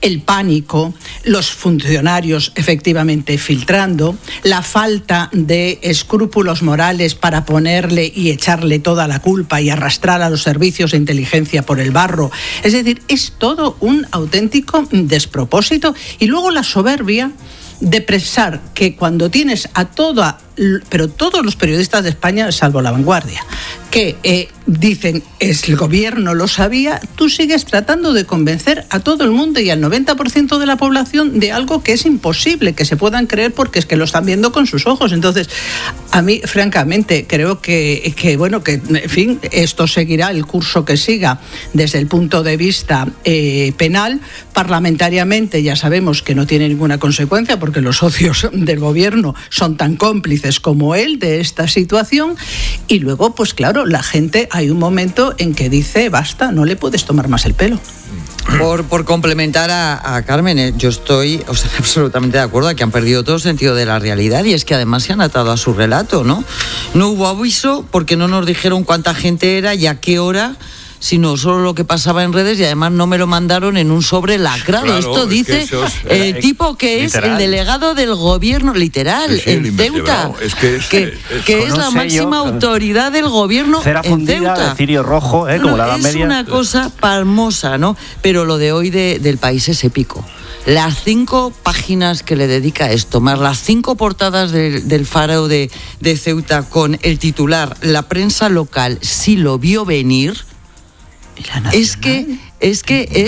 el pánico, los funcionarios efectivamente filtrando, la falta de escrúpulos morales para ponerle y echarle toda la culpa y arrastrar a los servicios de inteligencia por el barro. Es decir, es todo un auténtico despropósito. Y luego la soberbia de pensar que cuando tienes a todos los periodistas de España, salvo La Vanguardia, que dicen el gobierno lo sabía, tú sigues tratando de convencer a todo el mundo y al 90% de la población de algo que es imposible que se puedan creer, porque es que lo están viendo con sus ojos. Entonces, a mí, francamente, creo que en fin, esto seguirá el curso que siga desde el punto de vista penal. Parlamentariamente ya sabemos que no tiene ninguna consecuencia, porque los socios del gobierno son tan cómplices como él de esta situación. Y luego, pues claro, la gente, hay un momento en que dice, basta, no le puedes tomar más el pelo. Por complementar a Carmen, yo estoy absolutamente de acuerdo que han perdido todo sentido de la realidad, y es que además se han atado a su relato, ¿no? No hubo aviso porque no nos dijeron cuánta gente era y a qué hora, sino solo lo que pasaba en redes, y además no me lo mandaron en un sobre lacrado. Claro, esto dice el tipo que literal, es el delegado del gobierno, literal, sí, en Ceuta, que es la máxima autoridad del gobierno en Ceuta. De cirio rojo, como la Edad Media. Es una cosa palmosa, ¿no? Pero lo de hoy del País es épico. Las 5 páginas que le dedica a esto, más las 5 portadas del Faro de Ceuta con el titular, la prensa local sí lo vio venir. Es que es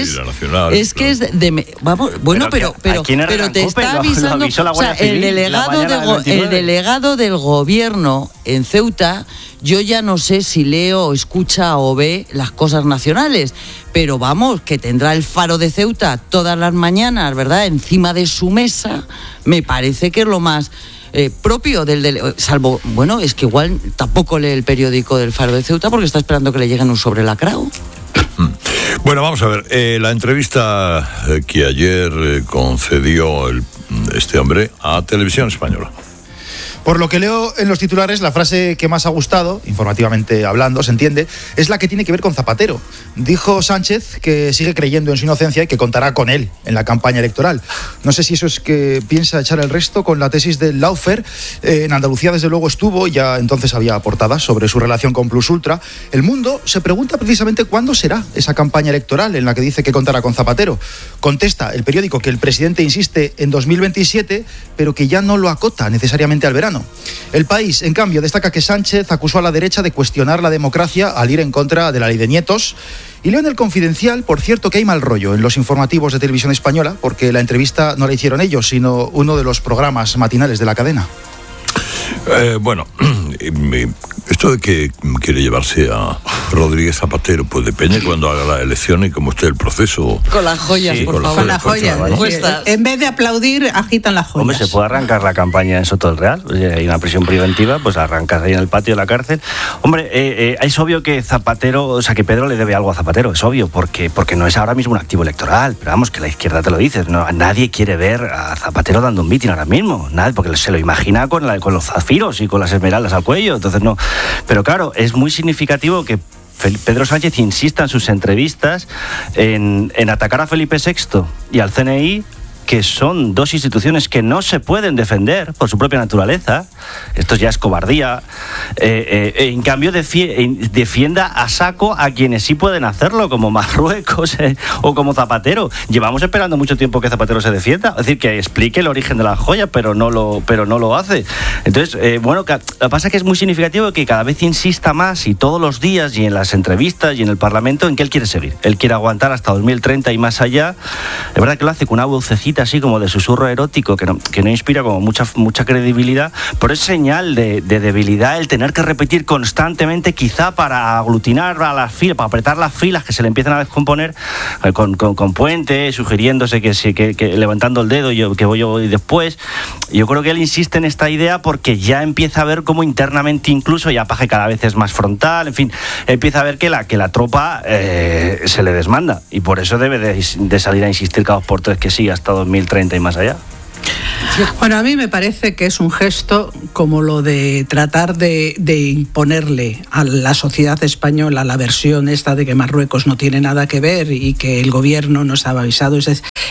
de vamos, bueno, pero te está avisando, o sea, el delegado del gobierno en Ceuta, yo ya no sé si leo, escucha o ve las cosas nacionales, pero vamos, que tendrá el Faro de Ceuta todas las mañanas, ¿verdad?, encima de su mesa. Me parece que es lo más propio salvo, bueno, es que igual tampoco lee el periódico del Faro de Ceuta porque está esperando que le lleguen un sobre lacrado. Bueno, vamos a ver, la entrevista que ayer concedió este hombre a Televisión Española. Por lo que leo en los titulares, la frase que más ha gustado, informativamente hablando, se entiende, es la que tiene que ver con Zapatero. Dijo Sánchez que sigue creyendo en su inocencia y que contará con él en la campaña electoral. No sé si eso es que piensa echar el resto con la tesis del Lawfare. En Andalucía, desde luego, estuvo, ya entonces había portadas sobre su relación con Plus Ultra. El Mundo se pregunta precisamente cuándo será esa campaña electoral en la que dice que contará con Zapatero. Contesta el periódico que el presidente insiste en 2027, pero que ya no lo acota necesariamente al verano. El País, en cambio, destaca que Sánchez acusó a la derecha de cuestionar la democracia al ir en contra de la ley de nietos. Y leo en El Confidencial, por cierto, que hay mal rollo en los informativos de Televisión Española, porque la entrevista no la hicieron ellos, sino uno de los programas matinales de la cadena. Bueno, esto de que quiere llevarse a Rodríguez Zapatero, pues depende cuando haga la elección y cómo esté el proceso. Con las joyas, sí, por favor. Con las joyas. En vez de aplaudir, agitan las joyas. Hombre, se puede arrancar la campaña en Soto del Real. Hay una prisión preventiva, pues arrancas ahí en el patio de la cárcel. Hombre, es obvio que Zapatero, o sea, que Pedro le debe algo a Zapatero, es obvio, porque no es ahora mismo un activo electoral. Pero vamos, que la izquierda te lo dice. No, nadie quiere ver a Zapatero dando un mitin ahora mismo. Nadie, porque se lo imagina con los zafiros y con las esmeraldas al cuello. Entonces no. Pero claro, es muy significativo que Pedro Sánchez insista en sus entrevistas en atacar a Felipe VI y al CNI, que son dos instituciones que no se pueden defender por su propia naturaleza. Esto ya es cobardía. En cambio, defienda a saco a quienes sí pueden hacerlo, como Marruecos o como Zapatero. Llevamos esperando mucho tiempo que Zapatero se defienda, es decir, que explique el origen de la joya, pero no lo hace. Entonces, bueno, lo que pasa es que es muy significativo que cada vez insista más, y todos los días, y en las entrevistas, y en el Parlamento, en que él quiere seguir. Él quiere aguantar hasta 2030 y más allá. Es verdad que lo hace con una vocecita así como de susurro erótico que no inspira como mucha credibilidad, pero es señal de debilidad el tener que repetir constantemente, quizá para aglutinar a las filas, para apretar las filas que se le empiezan a descomponer con Puente, sugiriéndose que levantando el dedo que voy después. Yo creo que él insiste en esta idea porque ya empieza a ver cómo internamente incluso ya Paje cada vez es más frontal, en fin, empieza a ver que la tropa se le desmanda, y por eso debe de salir a insistir cada dos por tres que siga hasta 2030 y más allá. Bueno, a mí me parece que es un gesto como lo de tratar de imponerle a la sociedad española la versión esta de que Marruecos no tiene nada que ver y que el gobierno no estaba avisado. Es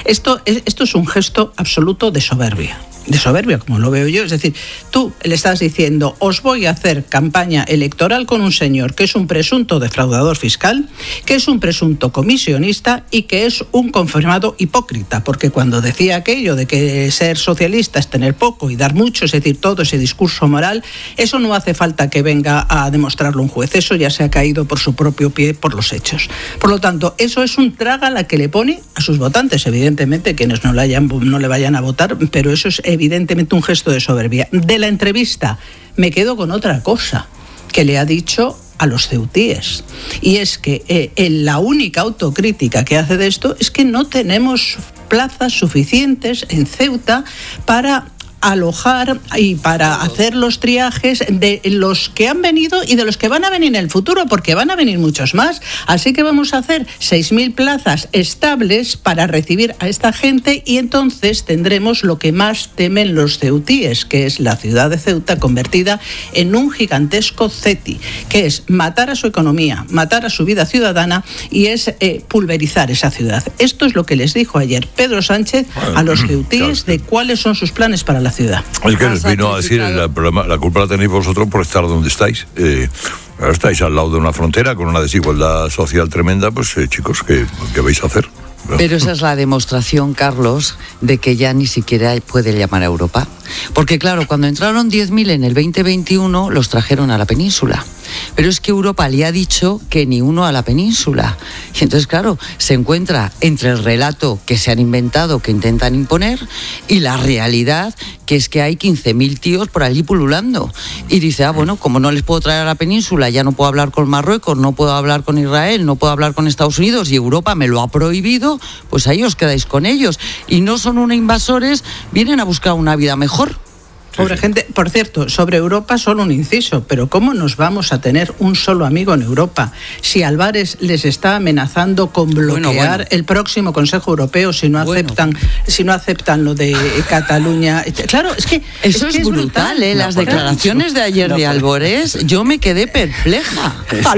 Esto es un gesto absoluto de soberbia. De soberbia, como lo veo yo. Es decir, tú le estás diciendo, os voy a hacer campaña electoral con un señor que es un presunto defraudador fiscal, que es un presunto comisionista y que es un confirmado hipócrita, porque cuando decía aquello de que ser socialista es tener poco y dar mucho, es decir, todo ese discurso moral, eso no hace falta que venga a demostrarlo un juez, eso ya se ha caído por su propio pie por los hechos. Por lo tanto, eso es un trágala que le pone a sus votantes, evidentemente, quienes no le vayan a votar, pero eso es evidentemente un gesto de soberbia. De la entrevista me quedo con otra cosa que le ha dicho a los ceutíes, y es que la única autocrítica que hace de esto es que no tenemos plazas suficientes en Ceuta para alojar y para hacer los triajes de los que han venido y de los que van a venir en el futuro, porque van a venir muchos más. Así que vamos a hacer 6.000 plazas estables para recibir a esta gente, y entonces tendremos lo que más temen los ceutíes, que es la ciudad de Ceuta convertida en un gigantesco CETI, que es matar a su economía, matar a su vida ciudadana, y es pulverizar esa ciudad. Esto es lo que les dijo ayer Pedro Sánchez a los ceutíes de cuáles son sus planes para la ciudad. Es que les vino a decir, la culpa la tenéis vosotros por estar donde estáis. Ahora estáis al lado de una frontera con una desigualdad social tremenda, pues chicos, ¿qué vais a hacer? Pero esa es la demostración, Carlos, de que ya ni siquiera puede llamar a Europa. Porque claro, cuando entraron 10.000 en el 2021, los trajeron a la península. Pero es que Europa le ha dicho que ni uno a la península. Y entonces, claro, se encuentra entre el relato que se han inventado, que intentan imponer, y la realidad, que es que hay 15.000 tíos por allí pululando. Y dice, bueno, como no les puedo traer a la península, ya no puedo hablar con Marruecos, no puedo hablar con Israel, no puedo hablar con Estados Unidos, y Europa me lo ha prohibido, pues ahí os quedáis con ellos. Y no son unos invasores, vienen a buscar una vida mejor. Pobre gente. Por cierto, sobre Europa solo un inciso, pero ¿cómo nos vamos a tener un solo amigo en Europa si Álvarez les está amenazando con bloquear el próximo Consejo Europeo si no aceptan lo de Cataluña? Claro, es que eso es brutal, ¿eh? Las declaraciones de ayer de Álvarez, yo me quedé perpleja.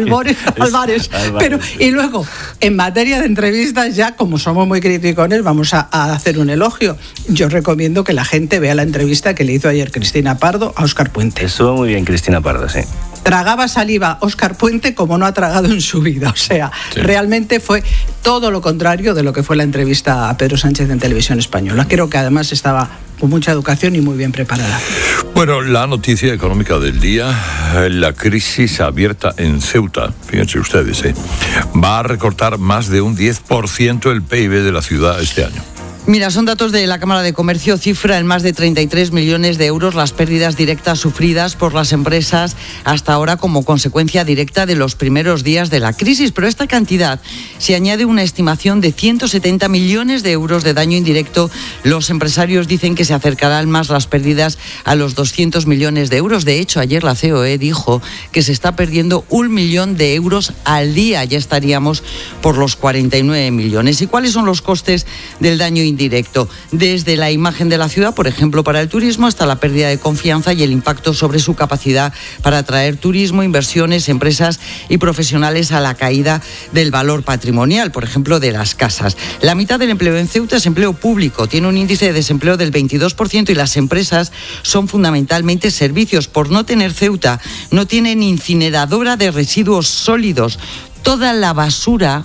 Álvarez. Pero y luego, en materia de entrevistas, ya como somos muy criticones, vamos a hacer un elogio. Yo recomiendo que la gente vea la entrevista que le hizo ayer Cristina Pardo a Óscar Puente. Estuvo muy bien Cristina Pardo, sí. Tragaba saliva Óscar Puente como no ha tragado en su vida. O sea, realmente fue todo lo contrario de lo que fue la entrevista a Pedro Sánchez en Televisión Española. Creo que además estaba con mucha educación y muy bien preparada. Bueno, la noticia económica del día, la crisis abierta en Ceuta, fíjense ustedes, va a recortar más de un 10% el PIB de la ciudad este año. Mira, son datos de la Cámara de Comercio, cifra en más de 33 millones de euros las pérdidas directas sufridas por las empresas hasta ahora como consecuencia directa de los primeros días de la crisis. Pero a esta cantidad se añade una estimación de 170 millones de euros de daño indirecto. Los empresarios dicen que se acercarán más las pérdidas a los 200 millones de euros. De hecho, ayer la COE dijo que se está perdiendo 1 millón de euros al día. Ya estaríamos por los 49 millones. ¿Y cuáles son los costes del daño indirecto? Desde la imagen de la ciudad, por ejemplo, para el turismo, hasta la pérdida de confianza y el impacto sobre su capacidad para atraer turismo, inversiones, empresas y profesionales, a la caída del valor patrimonial, por ejemplo, de las casas. La mitad del empleo en Ceuta es empleo público, tiene un índice de desempleo del 22% y las empresas son fundamentalmente servicios. Por no tener Ceuta, no tienen incineradora de residuos sólidos. Toda la basura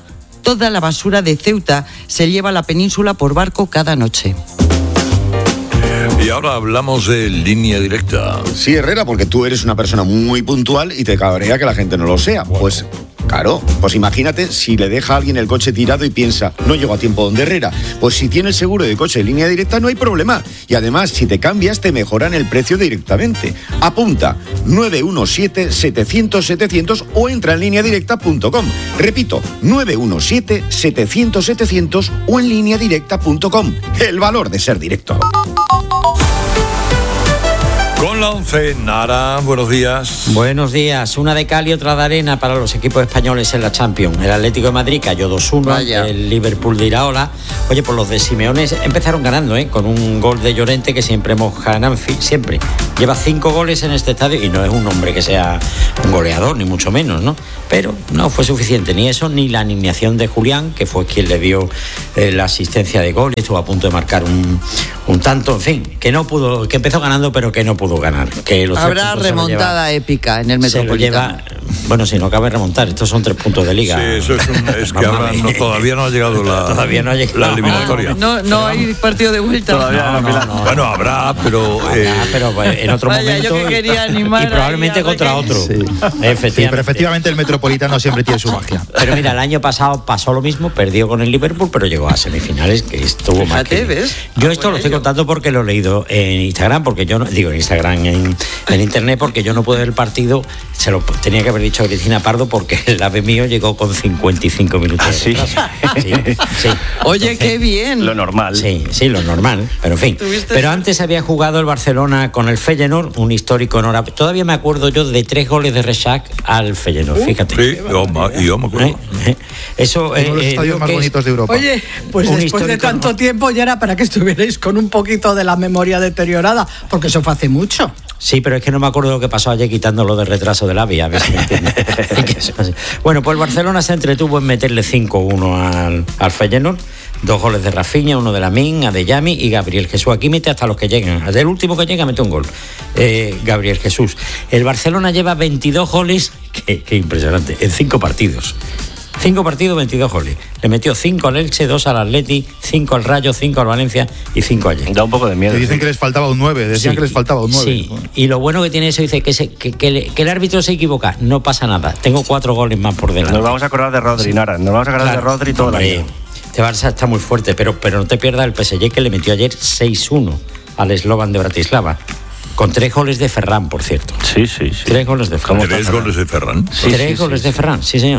de Ceuta se lleva a la península por barco cada noche. Y ahora hablamos de Línea Directa. Sí, Herrera, porque tú eres una persona muy puntual y te cabrea que la gente no lo sea. Pues claro, pues imagínate si le deja a alguien el coche tirado y piensa, no llego a tiempo donde Herrera. Pues si tiene el seguro de coche de Línea Directa no hay problema. Y además, si te cambias, te mejoran el precio directamente. Apunta 917-700-700 o entra en lineadirecta.com. Repito, 917-700-700 o en lineadirecta.com. El valor de ser directo. Con la 11, Nara, buenos días. Buenos días. Una de cal y otra de arena para los equipos españoles en la Champions. El Atlético de Madrid cayó 2-1, el Liverpool de Iraola. Oye, pues los de Simeone empezaron ganando, con un gol de Llorente que siempre moja en Anfield, siempre. Lleva 5 goles en este estadio y no es un hombre que sea un goleador, ni mucho menos, ¿no? Pero no fue suficiente ni eso, ni la alineación de Julián, que fue quien le dio la asistencia de gol y estuvo a punto de marcar un tanto, en fin, que empezó ganando, pero que no pudo ganar. Que los habrá remontada épica en el Metropolitano. Bueno, si no cabe remontar, estos son 3 puntos de liga. Sí, eso es que ahora todavía no ha llegado la eliminatoria. No hay partido de vuelta. Todavía no. Bueno, habrá, pero en otro momento. Yo que quería animar y probablemente contra otro. Sí. Efectivamente. Sí, pero efectivamente el Metropolitano siempre tiene su magia. Pero mira, el año pasado pasó lo mismo, perdió con el Liverpool, pero llegó a semifinales, que estuvo más que bien. Yo esto lo estoy contando porque lo he leído en Instagram, porque yo no digo en Instagram, en internet, porque yo no pude ver el partido. Se lo tenía que haber dicho a Cristina Pardo, porque el ave mío llegó con 55 minutos. Sí. Sí. Oye, entonces, qué bien. Lo normal. Sí, lo normal. Pero en fin. Pero antes había jugado el Barcelona con el Feyenoord, un histórico en hora. Todavía me acuerdo yo de 3 goles de Rexach al Feyenoord, fíjate. Sí, yo me acuerdo. Eso, uno de los estadios más bonitos de Europa. Oye, pues después de tanto tiempo ya era para que estuvierais con un poquito de la memoria deteriorada, porque eso fue hace mucho. Sí, pero es que no me acuerdo lo que pasó ayer quitándolo de retraso de la vía, a ver si me entiendes. Bueno, pues el Barcelona se entretuvo en meterle 5-1 al Feyenoord. 2 goles de Rafinha, 1 de Lamine, Adeyemi y Gabriel Jesús. Aquí mete hasta los que llegan. Del último que llega mete un gol. Gabriel Jesús. El Barcelona lleva 22 goles, qué impresionante, en 5 partidos. 5 partidos, 22 goles. Le metió 5 al Elche, 2 al Atleti, 5 al Rayo, 5 al Valencia y 5 ayer. Da un poco de miedo. Te dicen que les faltaba un 9, decían que les faltaba un 9. Sí, y lo bueno que tiene eso, dice que el árbitro se equivoca, no pasa nada. Tengo 4 goles más por delante. Nos vamos a acordar de Rodri, Nara. Nos vamos a acordar de Rodri todo el año. Este Barça está muy fuerte, pero no te pierdas el PSG, que le metió ayer 6-1 al Slovan de Bratislava. Con 3 goles de Ferran, por cierto. Sí. 3 goles de Ferran. 3 goles de Ferran. Sí, 3 goles de Ferran, sí, señor.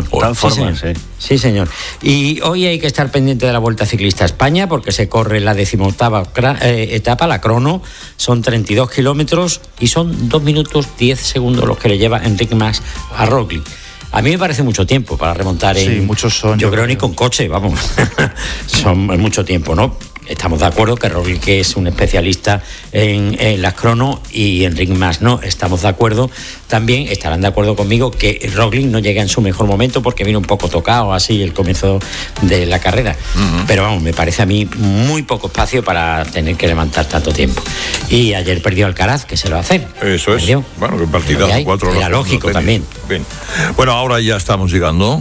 Sí, señor. Y hoy hay que estar pendiente de la Vuelta Ciclista a España, porque se corre la 18ª etapa, la crono. Son 32 kilómetros y son 2 minutos 10 segundos los que le lleva Enric Mas a Roglic. A mí me parece mucho tiempo para remontar Sí, muchos son. Yo creo ni con coche, vamos. Son mucho tiempo, ¿no? Estamos de acuerdo que Roglic es un especialista en las crono y Enric Mas no. Estamos de acuerdo. También estarán de acuerdo conmigo que Roglic no llega en su mejor momento porque viene un poco tocado así el comienzo de la carrera. Pero vamos, me parece a mí muy poco espacio para tener que levantar tanto tiempo. Y ayer perdió Alcaraz, que se lo va a hacer. Eso perdió. Es. Bueno, que partidazo, 4 horas. Era lógico también. Bien. Bueno, ahora ya estamos llegando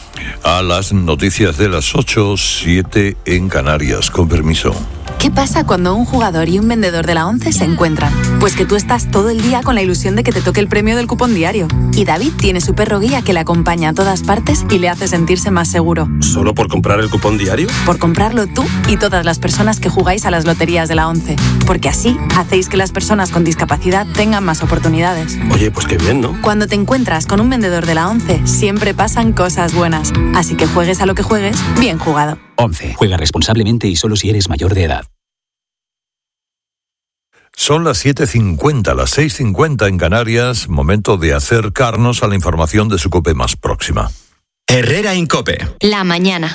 a las noticias de las 8:07 en Canarias. Con permiso. ¿Qué pasa cuando un jugador y un vendedor de la 11 se encuentran? Pues que tú estás todo el día con la ilusión de que te toque el premio del cupón diario. Y David tiene su perro guía que le acompaña a todas partes y le hace sentirse más seguro. ¿Solo por comprar el cupón diario? Por comprarlo tú y todas las personas que jugáis a las loterías de la 11. Porque así hacéis que las personas con discapacidad tengan más oportunidades. Oye, pues qué bien, ¿no? Cuando te encuentras con un vendedor de la 11, siempre pasan cosas buenas. Así que juegues a lo que juegues, bien jugado. 11. Juega responsablemente y solo si eres mayor de edad. Son las 7:50, las 6:50 en Canarias. Momento de acercarnos a la información de su COPE más próxima. Herrera en COPE. La mañana.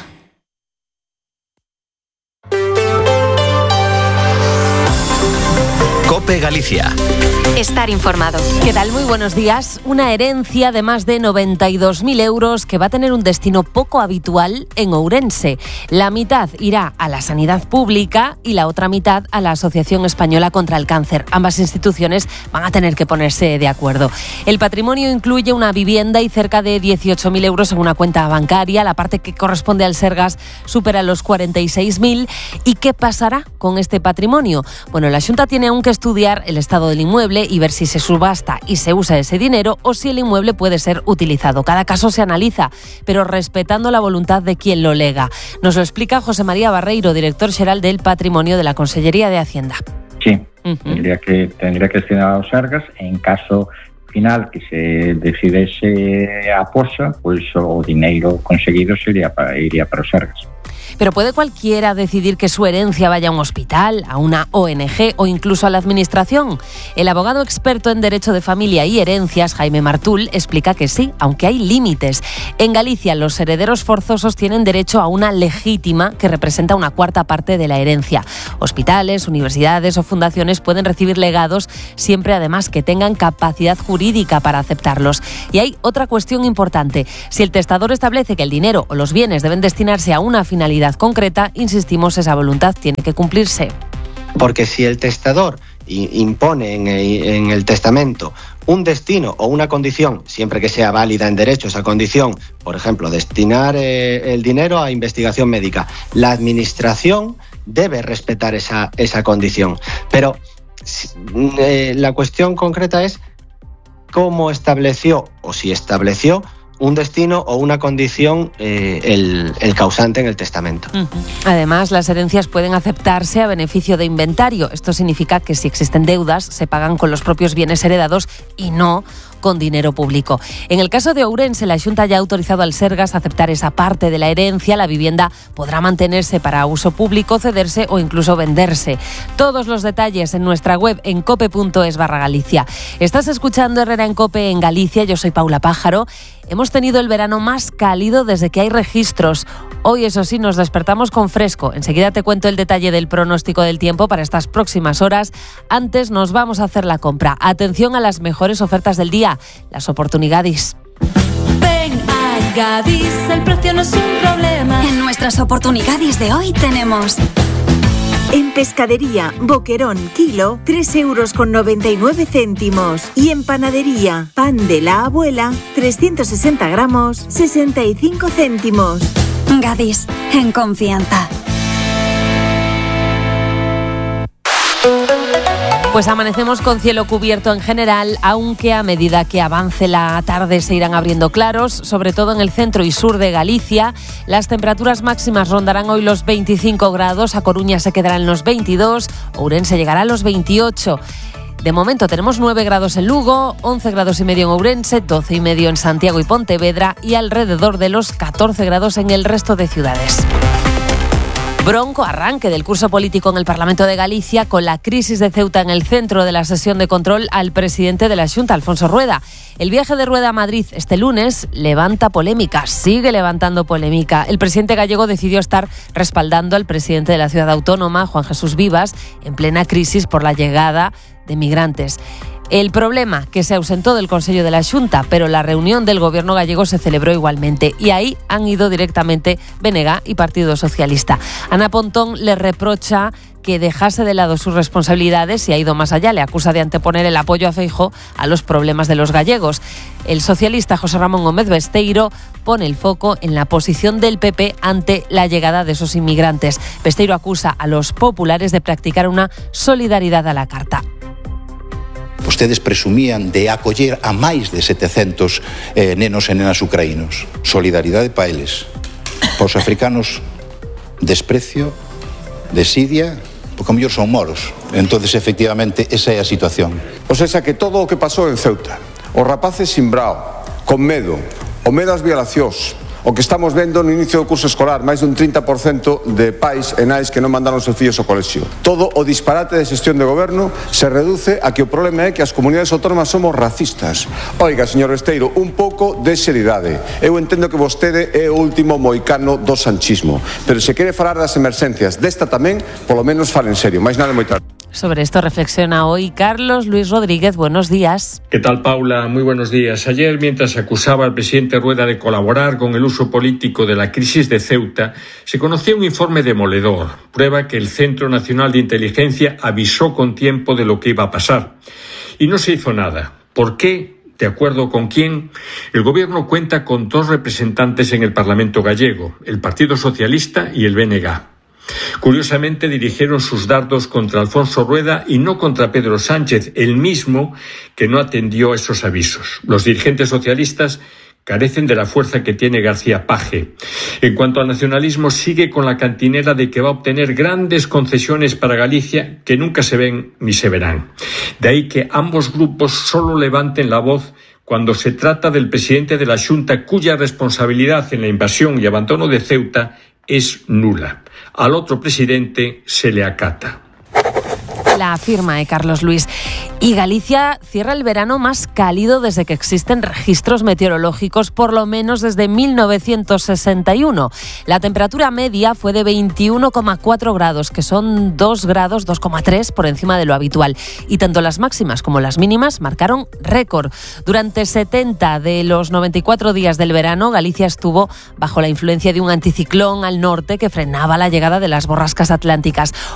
COPE Galicia. Estar informado. ¿Qué tal? Muy buenos días. Una herencia de más de 92.000 euros que va a tener un destino poco habitual en Ourense. La mitad irá a la sanidad pública y la otra mitad a la Asociación Española contra el Cáncer. Ambas instituciones van a tener que ponerse de acuerdo. El patrimonio incluye una vivienda y cerca de 18.000 euros en una cuenta bancaria. La parte que corresponde al Sergas supera los 46.000. ¿Y qué pasará con este patrimonio? Bueno, la Xunta tiene aún que estudiar el estado del inmueble y ver si se subasta y se usa ese dinero o si el inmueble puede ser utilizado. Cada caso se analiza, pero respetando la voluntad de quien lo lega. Nos lo explica José María Barreiro, director xeral del Patrimonio de la Consellería de Hacienda. Sí, tendría que destinar a los Sergas. En caso final que se decidese a posa, pues o dinero conseguido iría para os Sergas. Pero ¿puede cualquiera decidir que su herencia vaya a un hospital, a una ONG o incluso a la administración? El abogado experto en Derecho de Familia y Herencias, Jaime Martul, explica que sí, aunque hay límites. En Galicia, los herederos forzosos tienen derecho a una legítima que representa una cuarta parte de la herencia. Hospitales, universidades o fundaciones pueden recibir legados siempre además que tengan capacidad jurídica para aceptarlos. Y hay otra cuestión importante. Si el testador establece que el dinero o los bienes deben destinarse a una finalidad concreta, insistimos, esa voluntad tiene que cumplirse. Porque si el testador impone en el testamento un destino o una condición, siempre que sea válida en derecho esa condición, por ejemplo, destinar el dinero a investigación médica, la administración debe respetar esa condición. Pero la cuestión concreta es cómo estableció o si estableció un destino o una condición el causante en el testamento. Además, las herencias pueden aceptarse a beneficio de inventario. Esto significa que si existen deudas, se pagan con los propios bienes heredados y no con dinero público. En el caso de Ourense, la Xunta ya ha autorizado al Sergas a aceptar esa parte de la herencia. La vivienda podrá mantenerse para uso público, cederse o incluso venderse. Todos los detalles en nuestra web en cope.es/Galicia. Estás escuchando Herrera en Cope en Galicia. Yo soy Paula Pájaro. Hemos tenido el verano más cálido desde que hay registros. Hoy, eso sí, nos despertamos con fresco. Enseguida te cuento el detalle del pronóstico del tiempo para estas próximas horas. Antes nos vamos a hacer la compra. Atención a las mejores ofertas del día, las oportunidades. Ven a Gadis, el precio no es un problema. En nuestras oportunidades de hoy tenemos... En pescadería, boquerón, kilo, 3,99 €. Y en panadería, pan de la abuela, 360 gramos, 65 céntimos. Gadis, en confianza. Pues amanecemos con cielo cubierto en general, aunque a medida que avance la tarde se irán abriendo claros, sobre todo en el centro y sur de Galicia. Las temperaturas máximas rondarán hoy los 25 grados, A Coruña se quedará en los 22, Ourense llegará a los 28. De momento tenemos 9 grados en Lugo, 11 grados y medio en Ourense, 12 y medio en Santiago y Pontevedra y alrededor de los 14 grados en el resto de ciudades. Bronco arranque del curso político en el Parlamento de Galicia, con la crisis de Ceuta en el centro de la sesión de control al presidente de la Xunta, Alfonso Rueda. El viaje de Rueda a Madrid este lunes levanta polémica, sigue levantando polémica. El presidente gallego decidió estar respaldando al presidente de la ciudad autónoma, Juan Jesús Vivas, en plena crisis por la llegada de migrantes. El problema, que se ausentó del Consejo de la Xunta, pero la reunión del gobierno gallego se celebró igualmente y ahí han ido directamente BNG y Partido Socialista. Ana Pontón le reprocha que dejase de lado sus responsabilidades y ha ido más allá. Le acusa de anteponer el apoyo a Feijóo a los problemas de los gallegos. El socialista José Ramón Gómez Besteiro pone el foco en la posición del PP ante la llegada de esos inmigrantes. Besteiro acusa a los populares de practicar una solidaridad a la carta. Ustedes presumían de acoller a máis de 700 nenos e nenas ucraínos. Solidaridade para eles. Para os africanos, desprecio, desidia, porque ao mellor son moros. Entonces, efectivamente, esa é a situación. O sea, que todo o que pasou en Ceuta, os rapaces simbrao, con medo, o medo ás violacións, o que estamos vendo no inicio do curso escolar, máis dun 30% de pais e nais que non mandaron seus fillos ao colexio. Todo o disparate de xestión de goberno se reduce a que o problema é que as comunidades autónomas somos racistas. Oiga, señor Besteiro, un pouco de seriedade. Eu entendo que vostede é o último moicano do sanchismo, pero se quere falar das emerxencias desta tamén, polo menos fale en serio, máis nada moi tarde. Sobre esto reflexiona hoy Carlos Luis Rodríguez. Buenos días. ¿Qué tal, Paula? Muy buenos días. Ayer, mientras acusaba al presidente Rueda de colaborar con el uso político de la crisis de Ceuta, se conocía un informe demoledor, prueba que el Centro Nacional de Inteligencia avisó con tiempo de lo que iba a pasar. Y no se hizo nada. ¿Por qué? ¿De acuerdo con quién? El gobierno cuenta con 2 representantes en el Parlamento gallego, el Partido Socialista y el BNG. Curiosamente dirigieron sus dardos contra Alfonso Rueda y no contra Pedro Sánchez, el mismo que no atendió esos avisos. Los dirigentes socialistas carecen de la fuerza que tiene García Page. En cuanto al nacionalismo, sigue con la cantinera de que va a obtener grandes concesiones para Galicia que nunca se ven ni se verán. De ahí que ambos grupos solo levanten la voz cuando se trata del presidente de la Xunta, cuya responsabilidad en la invasión y abandono de Ceuta es nula. Al otro presidente se le acata. La firma de Carlos Luis. Y Galicia cierra el verano más cálido desde que existen registros meteorológicos, por lo menos desde 1961. La temperatura media fue de 21,4 grados, que son 2,3 por encima de lo habitual. Y tanto las máximas como las mínimas marcaron récord. Durante 70 de los 94 días del verano, Galicia estuvo bajo la influencia de un anticiclón al norte que frenaba la llegada de las borrascas atlánticas.